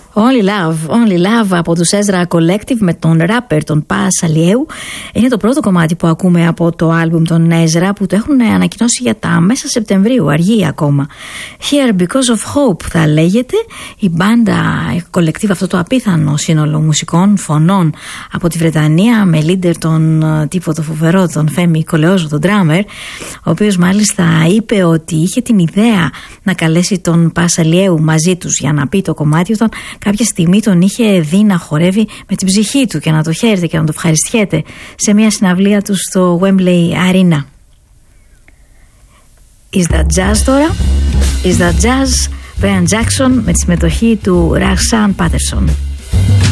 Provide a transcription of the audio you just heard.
Only Love από τους Ezra Collective με τον rapper τον Πα Σαλιέου. Είναι το πρώτο κομμάτι που ακούμε από το άλμπουμ των Ezra, που το έχουν ανακοινώσει για τα μέσα Σεπτεμβρίου, αργεί ακόμα. Here Because of Hope θα λέγεται. Η μπάντα Collective, αυτό το απίθανο σύνολο μουσικών φωνών από τη Βρετανία, με leader τον τύπο το φοβερό, τον Φέμι Κολεόζο, τον drummer, ο οποίος μάλιστα είπε ότι είχε την ιδέα να καλέσει τον Πα Σαλιέου μαζί τους για να πει το κομμάτι, όταν κάποια στιγμή τον είχε δει να χορεύει με την ψυχή του και να το χαίρεται και να το ευχαριστιέται σε μια συναυλία του στο Wembley Arena. Is That Jazz τώρα? Is That Jazz? Brian Jackson με τη συμμετοχή του Ραχσάν Πάτερσον.